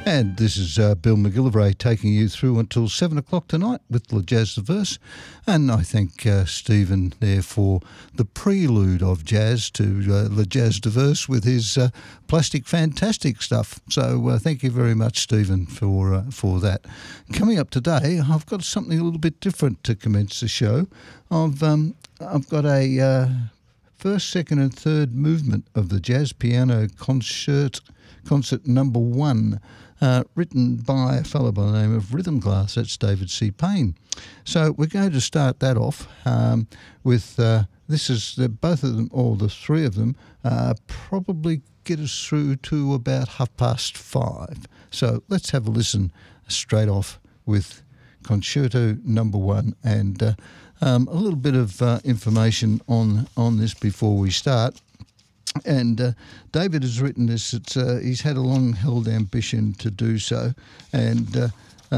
And this is Bill McGillivray taking you through until 7 o'clock tonight with Le Jazz Diverse. And I thank Stephen there for the prelude of jazz to Le Jazz Diverse with his plastic fantastic stuff. So thank you very much, Stephen, for that. Coming up today, I've got something a little bit different to commence the show. I've got a first, second and third movement of the Jazz Piano Concert number 1, written by a fellow by the name of Rhythm Glass. That's David C. Payne. So we're going to start that off with this is both of them, or the three of them, probably get us through to about 5:30. So let's have a listen straight off with Concerto number 1 and a little bit of information on this before we start. And David has written this. He's had a long-held ambition to do so, and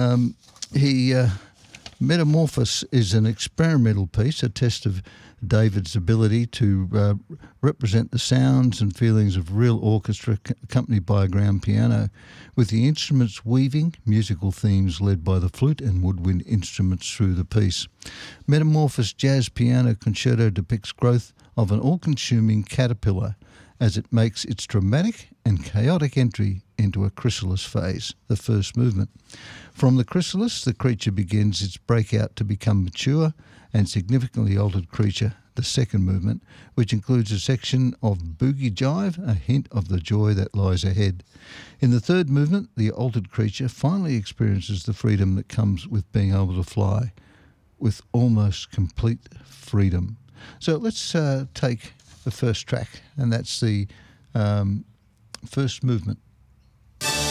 Metamorphosis is an experimental piece, a test of David's ability to represent the sounds and feelings of real orchestra accompanied by a ground piano, with the instruments weaving musical themes led by the flute and woodwind instruments through the piece. Metamorphosis Jazz Piano Concerto depicts growth of an all-consuming caterpillar as it makes its dramatic and chaotic entry into a chrysalis phase, the first movement. From the chrysalis, the creature begins its breakout to become mature and significantly altered creature, the second movement, which includes a section of boogie jive, a hint of the joy that lies ahead. In the third movement, the altered creature finally experiences the freedom that comes with being able to fly, with almost complete freedom. So let's take the first track, and that's the first movement.